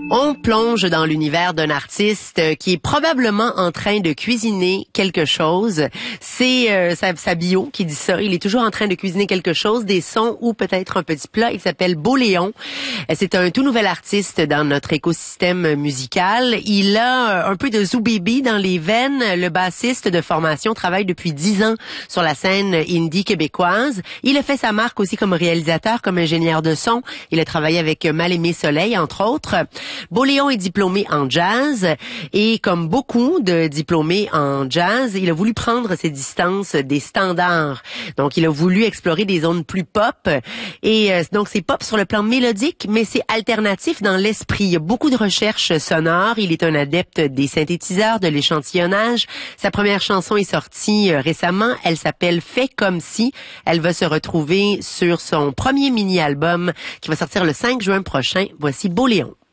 On plonge dans l'univers d'un artiste qui est probablement en train de cuisiner quelque chose. C'est sa bio qui dit ça. Il est toujours en train de cuisiner quelque chose, des sons ou peut-être un petit plat. Il s'appelle Beauléon. C'est un tout nouvel artiste dans notre écosystème musical. Il a un peu de Zoo Baby dans les veines. Le bassiste de formation travaille depuis 10 ans sur la scène indie québécoise. Il a fait sa marque aussi comme réalisateur, comme ingénieur de son. Il a travaillé avec Mal-Aimé Soleil, entre autres. Beauléon est diplômé en jazz et comme beaucoup de diplômés en jazz, il a voulu prendre ses distances des standards. Donc, il a voulu explorer des zones plus pop et donc c'est pop sur le plan mélodique, mais c'est alternatif dans l'esprit. Il y a beaucoup de recherches sonores. Il est un adepte des synthétiseurs, de l'échantillonnage. Sa première chanson est sortie récemment. Elle s'appelle Fait comme si. Elle va se retrouver sur son premier mini-album qui va sortir le 5 juin prochain. Voici Beauléon.